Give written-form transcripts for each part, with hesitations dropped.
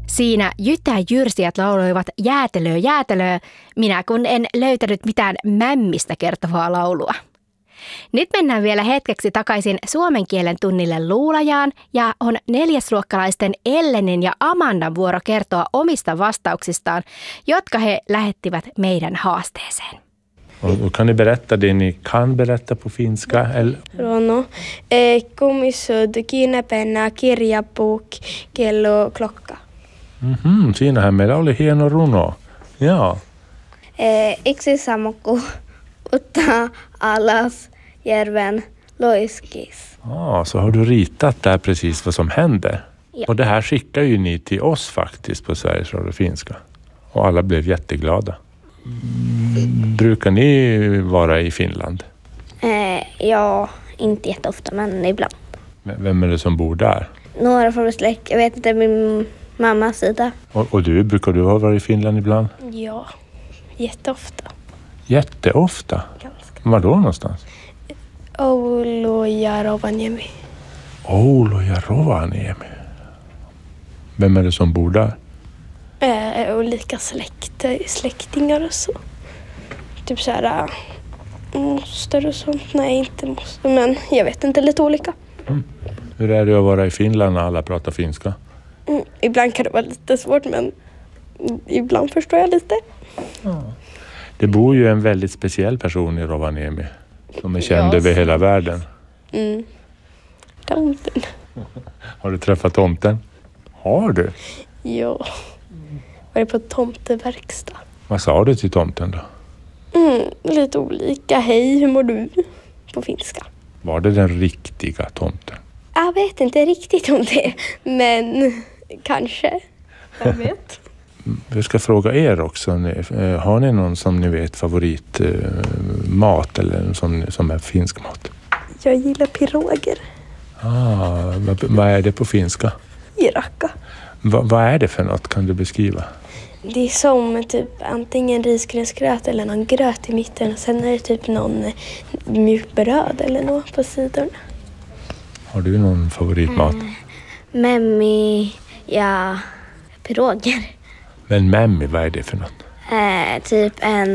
Siinä Jytä ja Jyrsijät lauloivat jäätelöö, jäätelöö, minä kun en löytänyt mitään mämmistä kertovaa laulua. Nyt mennään vielä hetkeksi takaisin suomen kielen tunnille Luulajaan ja on neljäsluokkalaisten Ellenin ja Amandan vuoro kertoa omista vastauksistaan, jotka he lähettivät meidän haasteeseen. Kan ni berätta det ni kan berätta på finska? Rono, kummissuut, kiinäpenna, kirjabok, kello, klokka. Siinähän meillä oli hieno runo. Ja. Yksi sammakko ottaa alas järven loiskis. Så har du ritat där precis vad som händer. Ja. Och det här skickar ju ni till oss faktiskt på Sveriges Radio Finska. Och alla blev jätteglada. Brukar ni vara i Finland? Ja, inte jätteofta men ibland. Vem är det som bor där? Några från släkt, jag vet inte, min mammas sida. Och du, brukar du vara i Finland ibland? Ja, jätteofta. Jätteofta? Ganska. Var då någonstans? Oulu ja Rovaniemi. Oulu ja Rovaniemi. Vem är det som bor där? Olika släktingar och så. Typ så här moster och sånt. Nej, inte moster, men jag vet inte, lite olika. Hur är det att vara i Finland när alla pratar finska? Ibland kan det vara lite svårt, men ibland förstår jag lite. Det bor ju en väldigt speciell person i Rovaniemi som är känd över hela världen. Tomten. Har du träffat tomten? Har du? Ja. Var det på tomteverkstad? Vad sa du till tomten då? Lite olika. Hej, hur mår du? På finska. Var det den riktiga tomten? Jag vet inte riktigt om det, men kanske. Jag vet. Jag ska fråga er också. Har ni någon som ni vet favoritmat eller som är finsk mat? Jag gillar piroger. Vad är det på finska? Jiraka. Vad är det för något? Kan du beskriva? Det är som typ antingen risgrynsgröt eller någon gröt i mitten. Och sen är det typ någon mjukt bröd eller något på sidorna. Har du någon favoritmat? Memmi, ja, piroger. Men memmi, vad är det för något? Typ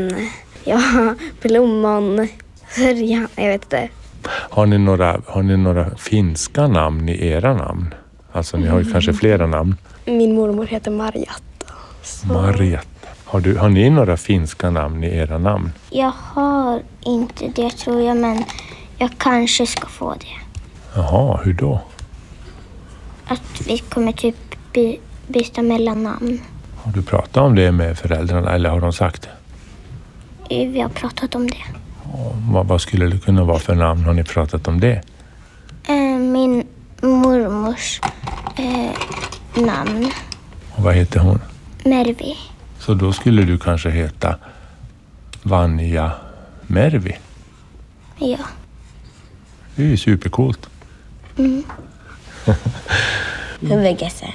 plommon, sörjan, jag vet inte. Har ni några finska namn i era namn? Alltså ni har ju kanske flera namn. Min mormor heter Marjatta. Marjatta. Har ni några finska namn i era namn? Jag har inte det, tror jag, men jag kanske ska få det. Jaha, hur då? Att vi kommer typ byta mellan namn. Har du pratat om det med föräldrarna eller har de sagt det? Vi har pratat om det. Vad skulle det kunna vara för namn? Har ni pratat om det? Min mormors namn. Och vad heter hon? Mervi. Så då skulle du kanske heta Vanja Mervi? Ja. Det är ju supercoolt. Hyväkesä.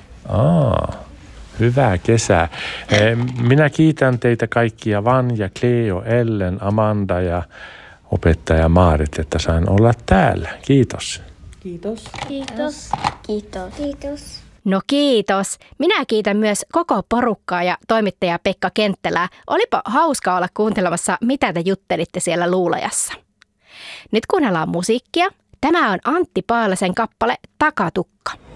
Hyvää kesää. Minä kiitän teitä kaikkia, Vanja, Cleo, Ellen, Amanda ja opettaja Maarit, että sain olla täällä. Kiitos. Kiitos. Kiitos. Kiitos. Kiitos. No kiitos. Minä kiitän myös koko porukkaa ja toimittaja Pekka Kenttälää. Olipa hauska olla kuuntelemassa, mitä te juttelitte siellä Luulajassa. Nyt kuunnellaan musiikkia. Tämä on Antti Paalasen kappale Takatukka.